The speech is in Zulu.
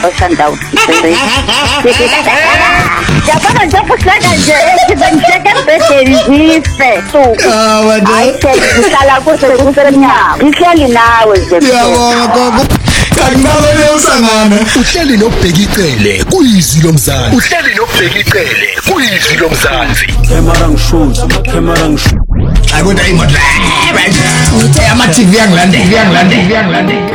osanda ukuthi yabona nje kuhleka nje bengiseke bedelize ayihlala kusenyama ihleli nawe nje yabona gogo kanibalo leusangana uhleli nobhekicele kuyizwi lomzansi uhleli nobhekicele kuyizwi lomzansi camera ngishoot ayikonta imoto ngithe ama TV yangilandela